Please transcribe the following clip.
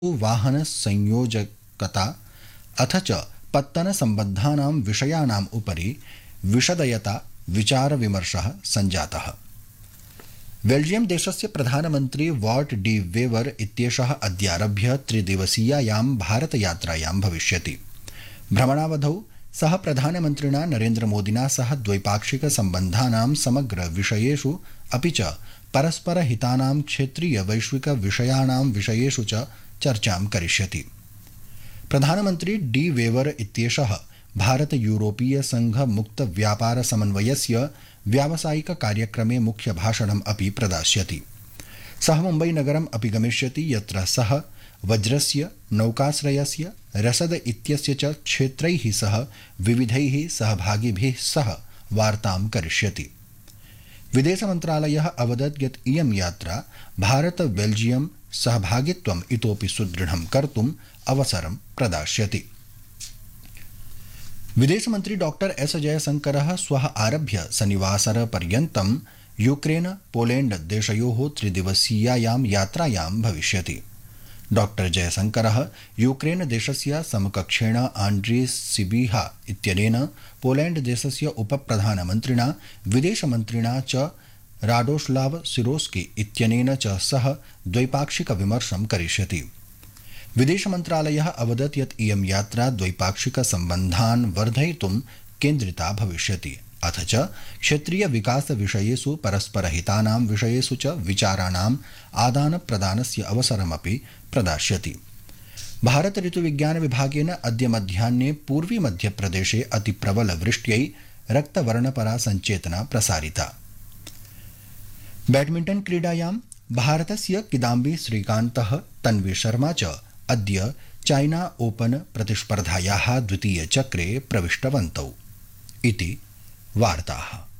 वाहनसंयोजकता अथ च पत्तनसम्बद्धानां विषयाणाम् उपरि विशदयता विचारविमर्शः सञ्जातः। बेल्जियम देशस्य प्रधानमन्त्री वॉट डी वेवर इत्येषः अद्यारभ्य त्रिदिवसीयायां भारतयात्रायां भविष्यति। भ्रमणावधौ सः प्रधानमन्त्रिणा नरेन्द्रमोदिना सह द्वैपाक्षिकसम्बन्धानां समग्रविषयेषु अपि च परस्परहितानां क्षेत्रीयवैश्विकविषयाणां विषयेषु च चर्चां करिष्यति। प्रधानमन्त्री डी वेवर इत्येषः भारत यूरोपीय संघ मुक्त व्यापार समन्वयस्य व्यावसायिक कार्यक्रमे मुख्यभाषणम् अपि प्रदास्यति। सः मुम्बईनगरम् अपि गमिष्यति, यत्र सः वज्रस्य, नौकाश्रयस्य, रसद इत्यस्य च क्षेत्रैः सह विविधैः सहभागिभिः सह वार्तां करिष्यति। विदेशमन्त्रालयः अवदत् यत् इयं यात्रा भारत बेल्जियम सहभागित्वम् इतोपि सुदृढं कर्तुम् अवसरं प्रदास्यति। विदेशमन्त्री डॉक्टर एस जयशंकरः श्वः आरभ्य शनिवासरपर्यन्तं यूक्रेन पोलैण्ड देशयोः त्रिदिवसीयायां यात्रायां भविष्यति। डॉक्टर जयशंकरः यूक्रेन देशस्य समकक्षेण आण्ड्री सिबिहा इत्यनेन, पोलैण्ड देशस्य उपप्रधानमन्त्रिणा विदेशमन्त्रिणा च राडोस्लाव सिरोस्की इत्यनेन च सह द्वैपाक्षिकविमर्शं करिष्यति। विदेशमन्त्रालयः अवदत् यत् इयं यात्रा द्वैपाक्षिकसम्बन्धान् वर्धयितुं केन्द्रिता भविष्यति, अथ च क्षेत्रीयविकासविषयेषु परस्परहितानां विषयेषु च विचाराणाम् आदानप्रदानस्य अवसरमपि प्रदास्यति। भारत ऋतुविज्ञानविभागेन अद्य मध्याह्ने पूर्वी मध्यप्रदेशे अतिप्रबलवृष्ट्यै रक्तवर्णपरा सञ्चेतना प्रसारिता। बैडमिण्टन् क्रीडायां भारतस्य किदाम्बी श्रीकान्तः, तन्वी शर्मा च अद्य चाइना ओपन प्रतिस्पर्धायाः द्वितीयचक्रे प्रविष्टवन्तौ इति वार्ताः।